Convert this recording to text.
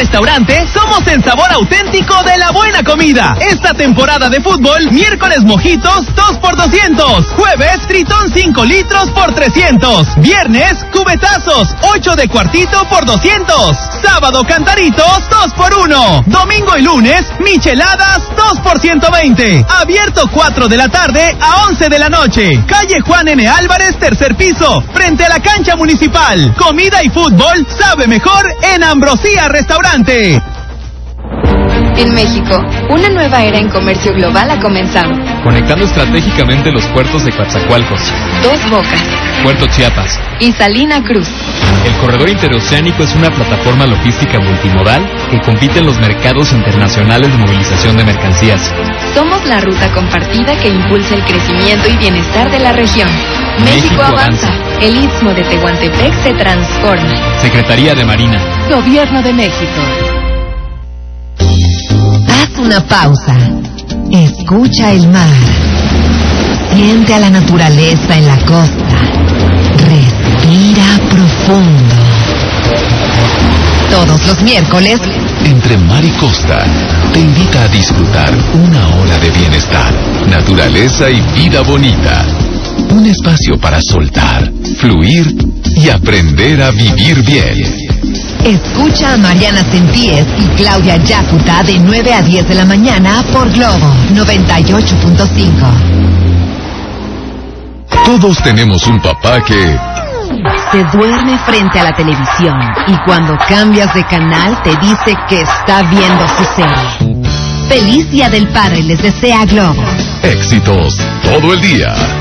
Restaurante somos el sabor auténtico de la buena comida. Esta temporada de fútbol, miércoles mojitos 2 por 200. Jueves, Tritón 5 litros por 300. Viernes, cubetazos 8 de cuartito por 200. Sábado, cantaritos 2 por 1. Domingo y lunes, micheladas 2 por 120. Abierto 4 de la tarde a 11 de la noche. Calle Juan N. Álvarez, tercer piso, frente a la cancha municipal. Comida y fútbol sabe mejor en Ambrosía Restaurante. En México, una nueva era en comercio global ha comenzado. Conectando estratégicamente los puertos de Coatzacoalcos, Dos Bocas, Puerto Chiapas y Salina Cruz. El corredor interoceánico es una plataforma logística multimodal que compite en los mercados internacionales de movilización de mercancías. Somos la ruta compartida que impulsa el crecimiento y bienestar de la región. México avanza. El Istmo de Tehuantepec se transforma. Secretaría de Marina. Gobierno de México. Haz una pausa. Escucha el mar. Siente a la naturaleza en la costa. Respira profundo. Todos los miércoles, Entre Mar y Costa, te invita a disfrutar una hora de bienestar, naturaleza y vida bonita. Un espacio para soltar, fluir y aprender a vivir bien. escucha a Mariana Sentíes y Claudia Yacuta de 9 a 10 de la mañana por Globo 98.5. Todos tenemos un papá que se duerme frente a la televisión y cuando cambias de canal te dice que está viendo su serie. Feliz Día del Padre les desea Globo. éxitos todo el día.